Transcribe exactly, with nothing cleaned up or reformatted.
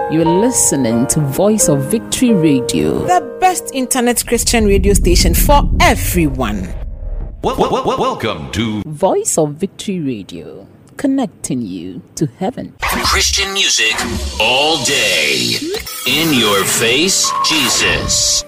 You're listening to Voice of Victory Radio, the best internet Christian radio station for everyone. Well, well, well, welcome to Voice of Victory Radio, connecting you to heaven. Christian music all day. In your face, Jesus.